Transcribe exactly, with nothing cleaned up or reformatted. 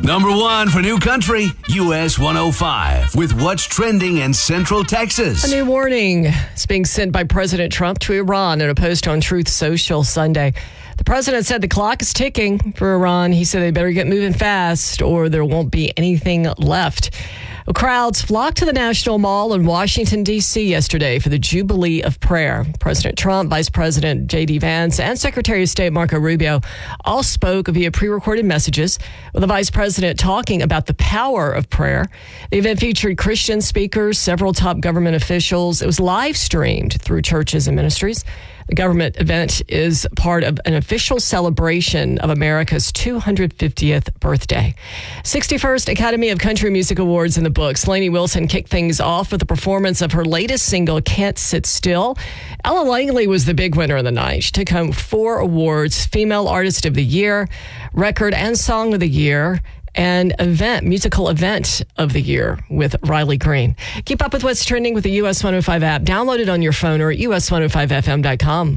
Number one for New Country, U S one oh five, with what's trending in Central Texas. A new warning is being sent by President Trump to Iran in a post on Truth Social Sunday. The president said the clock is ticking for Iran. He said they better get moving fast or there won't be anything left. Well, crowds flocked to the National Mall in Washington, D C yesterday for the Jubilee of Prayer. President Trump, Vice President J D Vance, and Secretary of State Marco Rubio all spoke via pre-recorded messages, with the Vice President talking about the power of prayer. The event featured Christian speakers, several top government officials. It was live streamed through churches and ministries. The government event is part of an official celebration of America's two hundred fiftieth birthday. sixty-first Academy of Country Music Awards in the books. Lainey Wilson kicked things off with a performance of her latest single, Can't Sit Still. Ella Langley was the big winner of the night. She took home four awards: Female Artist of the Year, Record and Song of the Year, and event, musical event of the year with Riley Green. Keep up with what's trending with the U S one oh five app. Download it on your phone or at U S one oh five F M dot com.